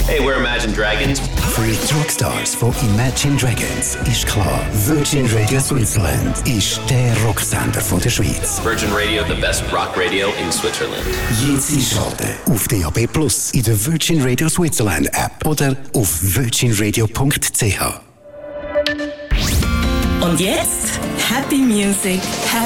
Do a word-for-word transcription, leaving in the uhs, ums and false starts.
Hey, we're Imagine Dragons. Für die Rockstars von Imagine Dragons ist klar, Virgin Radio Switzerland ist der Rocksender von der Schweiz. Virgin Radio, the best rock radio in Switzerland. Jetzt einschalten auf D A B Plus, in der Virgin Radio Switzerland App oder auf virgin radio punkt c h. Und jetzt Happy Music.